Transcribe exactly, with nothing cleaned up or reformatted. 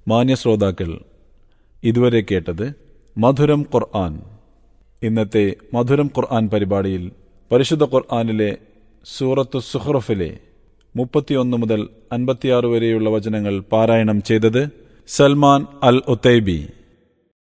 മാന്യ ശ്രോതാക്കൾ ഇതുവരെ കേട്ടത് മധുരം ഖുർആൻ. ഇന്നത്തെ മധുരം ഖുർആൻ പരിപാടിയിൽ പരിശുദ്ധ ഖുർആനിലെ സൂറത്തു സുഹ്റഫിലെ മുപ്പത്തിയൊന്ന് മുതൽ അൻപത്തിയാറ് വരെയുള്ള വചനങ്ങൾ പാരായണം ചെയ്തത് സൽമാൻ അൽ ഉത്തൈബി.